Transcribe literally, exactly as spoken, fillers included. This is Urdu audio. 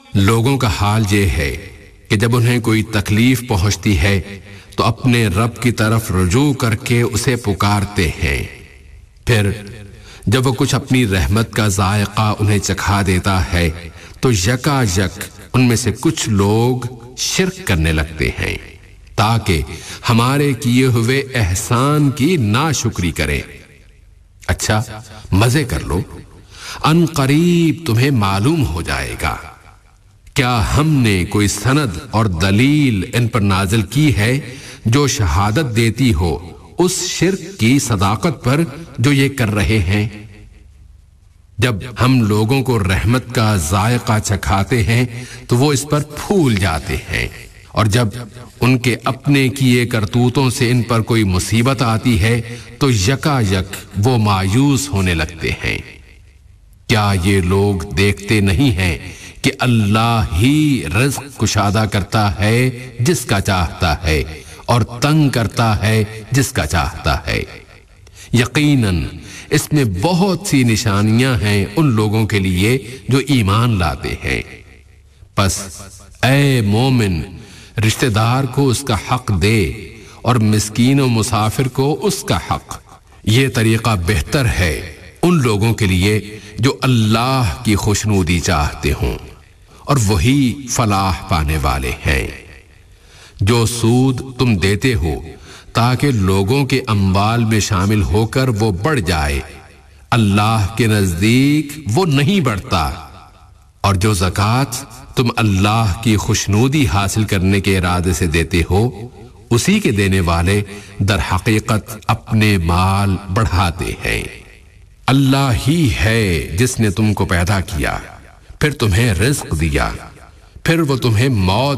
لوگوں کا حال یہ ہے کہ جب انہیں کوئی تکلیف پہنچتی ہے تو اپنے رب کی طرف رجوع کر کے اسے پکارتے ہیں، پھر جب وہ کچھ اپنی رحمت کا ذائقہ انہیں چکھا دیتا ہے تو یکا یک ان میں سے کچھ لوگ شرک کرنے لگتے ہیں تاکہ ہمارے کیے ہوئے احسان کی ناشکری کریں۔ اچھا مزے کر لو، ان قریب تمہیں معلوم ہو جائے گا۔ کیا ہم نے کوئی سند اور دلیل ان پر نازل کی ہے جو شہادت دیتی ہو اس شرک کی صداقت پر جو یہ کر رہے ہیں؟ جب ہم لوگوں کو رحمت کا ذائقہ چکھاتے ہیں تو وہ اس پر پھول جاتے ہیں، اور جب ان کے اپنے کیے کرتوتوں سے ان پر کوئی مصیبت آتی ہے تو یکا یک وہ مایوس ہونے لگتے ہیں۔ کیا یہ لوگ دیکھتے نہیں ہیں کہ اللہ ہی رزق کشادہ کرتا ہے جس کا چاہتا ہے اور تنگ کرتا ہے جس کا چاہتا ہے؟ یقیناً اس میں بہت سی نشانیاں ہیں ان لوگوں کے لیے جو ایمان لاتے ہیں۔ پس اے مومن، رشتہ دار کو اس کا حق دے اور مسکین و مسافر کو اس کا حق۔ یہ طریقہ بہتر ہے ان لوگوں کے لیے جو اللہ کی خوشنودی چاہتے ہوں، اور وہی فلاح پانے والے ہیں۔ جو سود تم دیتے ہو تاکہ لوگوں کے اموال میں شامل ہو کر وہ بڑھ جائے، اللہ کے نزدیک وہ نہیں بڑھتا، اور جو زکوٰۃ تم اللہ کی خوشنودی حاصل کرنے کے ارادے سے دیتے ہو، اسی کے دینے والے در حقیقت اپنے مال بڑھاتے ہیں۔ اللہ ہی ہے جس نے تم کو پیدا کیا، پھر تمہیں رزق دیا، پھر وہ تمہیں موت